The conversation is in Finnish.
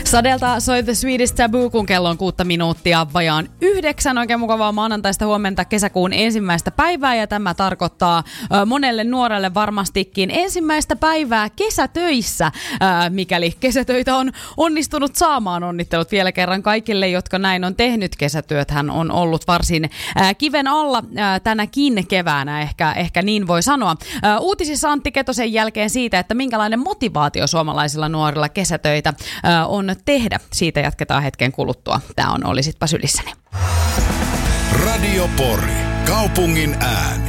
Sadelta soi The Swedish Taboo, kun kello on 6 minuuttia vajaan 9. Oikein mukavaa maanantaista huomenta kesäkuun ensimmäistä päivää, ja tämä tarkoittaa monelle nuorelle varmastikin ensimmäistä päivää kesätöissä, mikäli kesätöitä on onnistunut saamaan. Onnittelut vielä kerran kaikille, jotka näin on tehnyt. Kesätyöthän on ollut varsin kiven alla tänäkin keväänä, ehkä niin voi sanoa. Uutisissa Antti Ketosen jälkeen siitä, että minkälainen motivaatio suomalaisilla nuorilla kesätöitä on tehdä. Siitä jatketaan hetken kuluttua. Tämä on Olisitpa sylissäni. Radio Pori, kaupungin ääni.